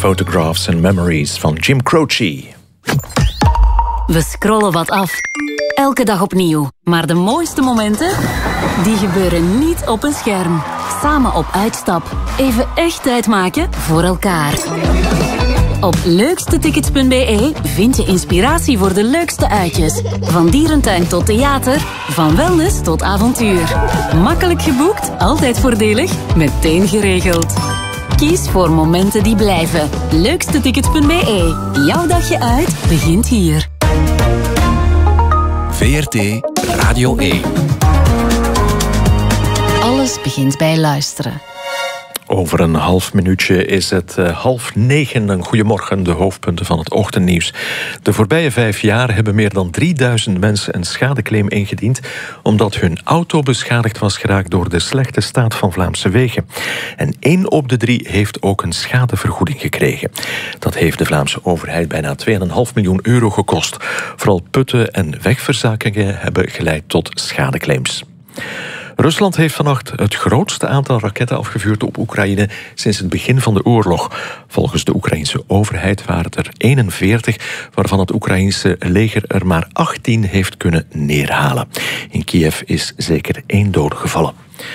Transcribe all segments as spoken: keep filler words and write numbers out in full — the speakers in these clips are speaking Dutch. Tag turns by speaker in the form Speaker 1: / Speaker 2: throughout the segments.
Speaker 1: Photographs and Memories van Jim Croce.
Speaker 2: We scrollen wat af. Elke dag opnieuw. Maar de mooiste momenten, die gebeuren niet op een scherm. Samen op uitstap. Even echt tijd maken voor elkaar. Op leukstetickets punt b e vind je inspiratie voor de leukste uitjes. Van dierentuin tot theater, van wellness tot avontuur. Makkelijk geboekt, altijd voordelig, meteen geregeld. Kies voor momenten die blijven. leukstetickets punt b e. Jouw dagje uit begint hier.
Speaker 3: V R T Radio één.
Speaker 2: Alles begint bij luisteren.
Speaker 1: Over een half minuutje is het uh, half negen. Een goedemorgen, de hoofdpunten van het ochtendnieuws. De voorbije vijf jaar hebben meer dan drieduizend mensen een schadeclaim ingediend omdat hun auto beschadigd was geraakt door de slechte staat van Vlaamse wegen. En één op de drie heeft ook een schadevergoeding gekregen. Dat heeft de Vlaamse overheid bijna twee komma vijf miljoen euro gekost. Vooral putten en wegverzakingen hebben geleid tot schadeclaims. Rusland heeft vannacht het grootste aantal raketten afgevuurd op Oekraïne sinds het begin van de oorlog. Volgens de Oekraïnse overheid waren het er eenenveertig, waarvan het Oekraïnse leger er maar achttien heeft kunnen neerhalen. In Kiev is zeker één dode gevallen.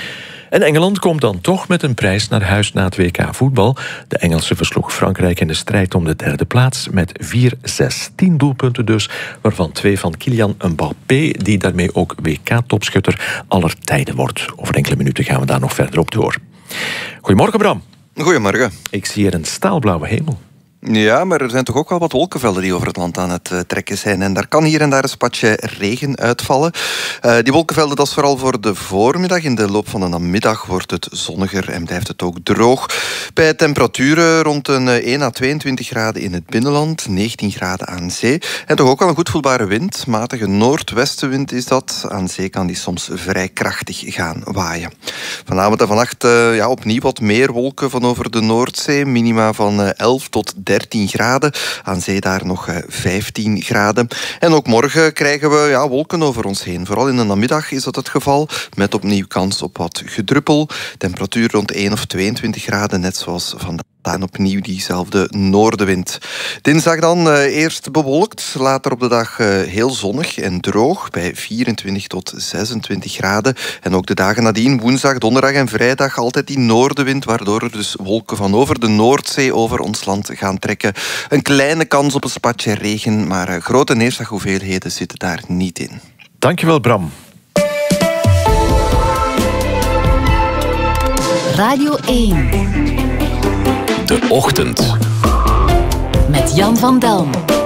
Speaker 1: En Engeland komt dan toch met een prijs naar huis na het W K voetbal. De Engelsen versloeg Frankrijk in de strijd om de derde plaats met vier zes. Tien doelpunten dus, waarvan twee van Kylian Mbappé, die daarmee ook W K-topschutter aller tijden wordt. Over enkele minuten gaan we daar nog verder op door. Goedemorgen, Bram.
Speaker 4: Goedemorgen.
Speaker 1: Ik zie hier een staalblauwe hemel.
Speaker 4: Ja, maar er zijn toch ook wel wat wolkenvelden die over het land aan het uh, trekken zijn. En daar kan hier en daar een spatje regen uitvallen. Uh, die wolkenvelden, dat is vooral voor de voormiddag. In de loop van de namiddag wordt het zonniger en blijft het ook droog. Bij temperaturen rond een één à tweeëntwintig graden in het binnenland, negentien graden aan zee. En toch ook wel een goed voelbare wind. Matige noordwestenwind is dat. Aan zee kan die soms vrij krachtig gaan waaien. Vanavond en vannacht uh, ja, opnieuw wat meer wolken van over de Noordzee. Minima van uh, elf tot dertien graden. Aan zee daar nog vijftien graden. En ook morgen krijgen we ja, wolken over ons heen. Vooral in de namiddag is dat het geval. Met opnieuw kans op wat gedruppel. Temperatuur rond één of tweeëntwintig graden. Net zoals vandaag. En opnieuw diezelfde noordenwind. Dinsdag dan uh, eerst bewolkt. Later op de dag uh, heel zonnig en droog. Bij vierentwintig tot zesentwintig graden. En ook de dagen nadien, woensdag, donderdag en vrijdag, altijd die noordenwind. Waardoor er dus wolken van over de Noordzee over ons land gaan trekken. Een kleine kans op een spatje regen. Maar uh, grote neerslaghoeveelheden zitten daar niet in.
Speaker 1: Dankjewel, Bram.
Speaker 2: Radio één.
Speaker 3: De ochtend.
Speaker 2: Met Jan van Delm.